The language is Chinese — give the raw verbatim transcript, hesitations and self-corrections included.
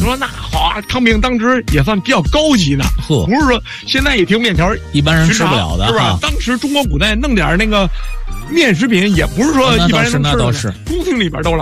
说那好啊，汤饼当时也算比较高级的， 呵， 不是说现在一听面条一般人吃不了的， 是吧？当时中国古代弄点那个面食品，也不是说一般人能吃的，宫廷里边都来。